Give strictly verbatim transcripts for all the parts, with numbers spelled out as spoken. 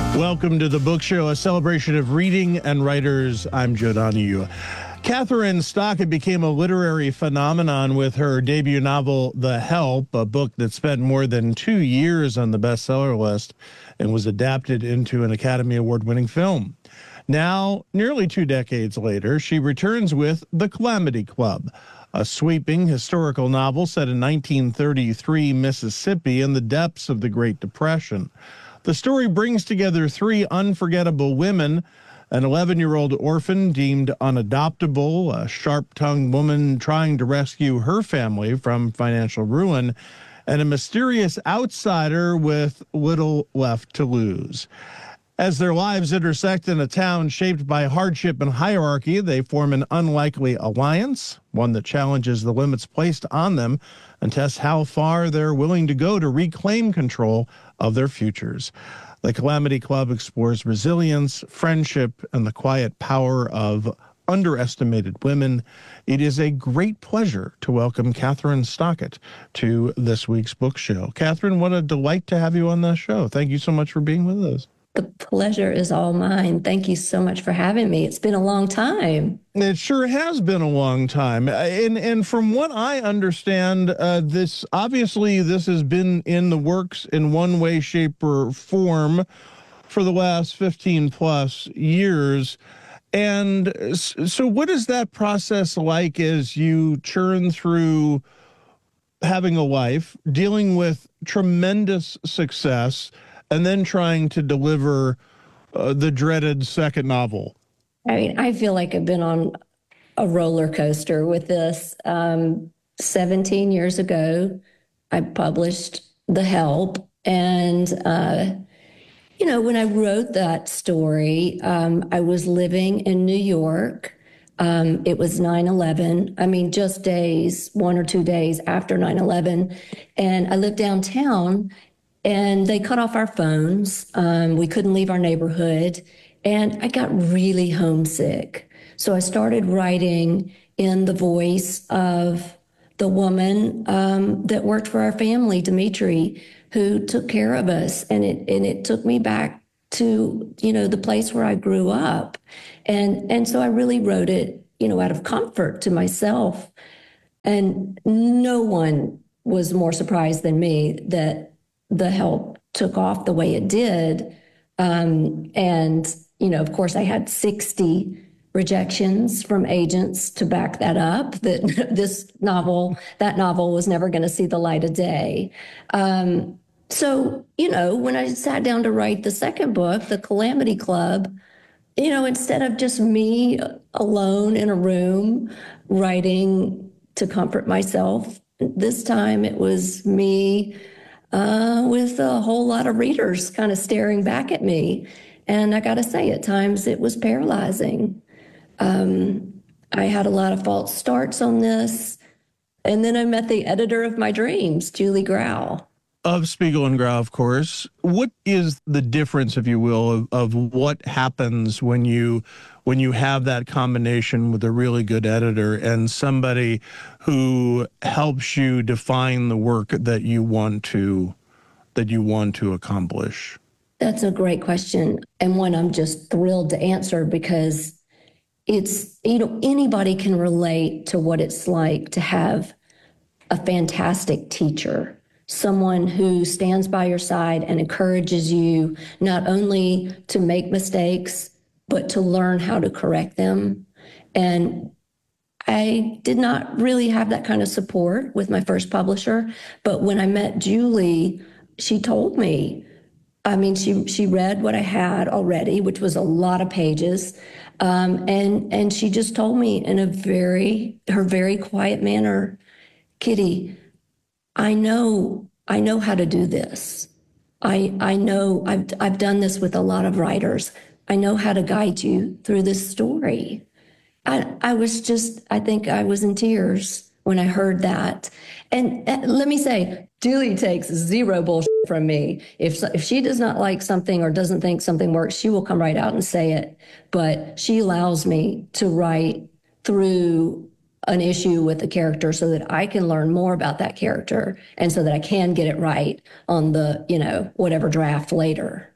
Welcome to the Book Show, a celebration of reading and writers. I'm Joe Donahue. Kathryn Stockett became a literary phenomenon with her debut novel, The Help, a book that spent more than two years on the bestseller list and was adapted into an Academy Award-winning film. Now, nearly two decades later, she returns with The Calamity Club, a sweeping historical novel set in nineteen thirty-three Mississippi in the depths of the Great Depression. The story brings together three unforgettable women: an eleven-year-old orphan deemed unadoptable, a sharp-tongued woman trying to rescue her family from financial ruin, and a mysterious outsider with little left to lose. As their lives intersect in a town shaped by hardship and hierarchy, they form an unlikely alliance, one that challenges the limits placed on them and tests how far they're willing to go to reclaim control of their futures. The Calamity Club explores resilience, friendship, and the quiet power of underestimated women. It is a great pleasure to welcome Kathryn Stockett to this week's book show. Kathryn, what a delight to have you on the show. Thank you so much for being with us. The pleasure is all mine. Thank you so much for having me. It's been a long time. It sure has been a long time. And and from what I understand, uh, this obviously this has been in the works in one way, shape, or form for the last fifteen plus years. And so what is that process like as you churn through having a life, dealing with tremendous success, and then trying to deliver uh, the dreaded second novel? I mean, I feel like I've been on a roller coaster with this. Um, seventeen years ago, I published The Help. And, uh, you know, when I wrote that story, um, I was living in New York. Um, it was nine eleven. I mean, just days, one or two days after nine eleven. And I lived downtown. And they cut off our phones. Um, we couldn't leave our neighborhood. And I got really homesick. So I started writing in the voice of the woman um, that worked for our family, Dimitri, who took care of us. And it and it took me back to, you know, the place where I grew up. And, and so I really wrote it, you know, out of comfort to myself. And no one was more surprised than me that The Help took off the way it did. Um, and, you know, of course, I had sixty rejections from agents to back that up, that this novel, that novel was never going to see the light of day. Um, so, you know, when I sat down to write the second book, The Calamity Club, you know, instead of just me alone in a room writing to comfort myself, this time it was me Uh, with a whole lot of readers kind of staring back at me. And I got to say, at times it was paralyzing. Um, I had a lot of false starts on this. And then I met the editor of my dreams, Julie Grau. Of Spiegel and Grau, of course. What is the difference, if you will, of, of what happens when you when you have that combination with a really good editor and somebody who helps you define the work that you want to that you want to accomplish? That's a great question, and one I'm just thrilled to answer, because it's, you know, anybody can relate to what it's like to have a fantastic teacher. Someone who stands by your side and encourages you not only to make mistakes, but to learn how to correct them. And I did not really have that kind of support with my first publisher. But when I met Julie, she told me, I mean, she she read what I had already, which was a lot of pages. Um, and, and she just told me in a very, her very quiet manner, Kitty, I know, I know how to do this. I I know I've I've done this with a lot of writers. I know how to guide you through this story. I I was just, I think I was in tears when I heard that. And uh, let me say, Julie takes zero bullshit from me. If if she does not like something or doesn't think something works, she will come right out and say it. But she allows me to write through an issue with a character so that I can learn more about that character and so that I can get it right on the, you know, whatever draft later.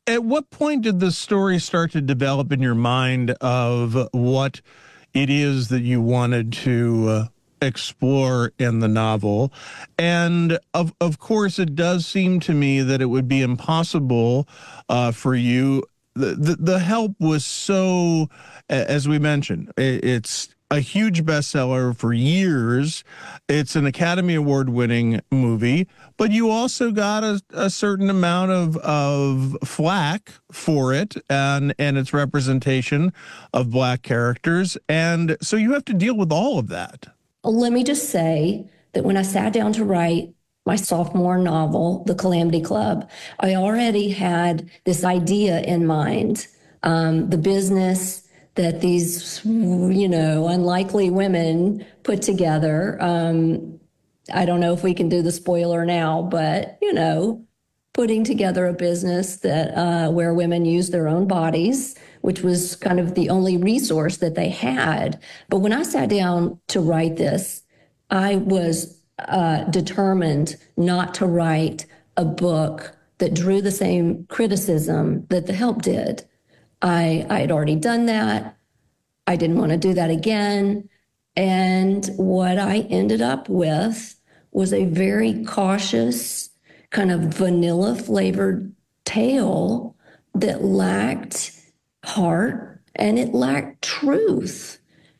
At what point did the story start to develop in your mind of what it is that you wanted to uh, explore in the novel? And of of course, it does seem to me that it would be impossible uh, for you. The, the the Help was so, as we mentioned, it's a huge bestseller for years. It's an Academy Award winning movie, but you also got a, a certain amount of of flack for it and and its representation of Black characters, and so you have to deal with all of that. Let me just say that when I sat down to write my sophomore novel, The Calamity Club, I already had this idea in mind. Um, the business that these, you know, unlikely women put together. Um, I don't know if we can do the spoiler now, but, you know, putting together a business that uh, where women use their own bodies, which was kind of the only resource that they had. But when I sat down to write this, I was uh, determined not to write a book that drew the same criticism that The Help did. I, I had already done that. I didn't want to do that again. And what I ended up with was a very cautious, kind of vanilla flavored tale that lacked heart and it lacked truth.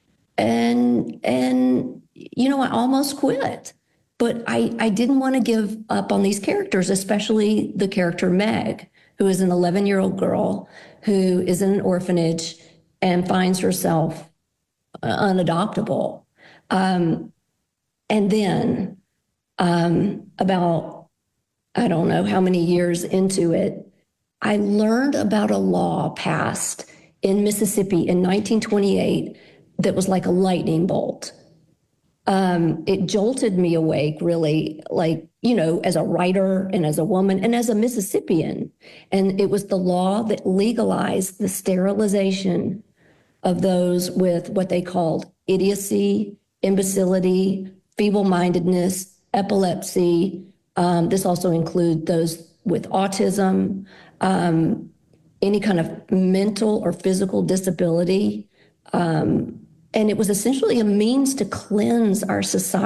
And, and, you know, I almost quit. But I, I didn't want to give up on these characters, especially the character Meg, who is an eleven year old girl who is in an orphanage and finds herself unadoptable. Um, and then, um, about, I don't know how many years into it, I learned about a law passed in Mississippi in nineteen twenty-eight that was like a lightning bolt. Um, it jolted me awake, really, like, you know, as a writer and as a woman and as a Mississippian. And it was the law that legalized the sterilization of those with what they called idiocy, imbecility, feeble-mindedness, epilepsy. Um, this also includes those with autism, um, any kind of mental or physical disability. Um, and it was essentially a means to cleanse our society.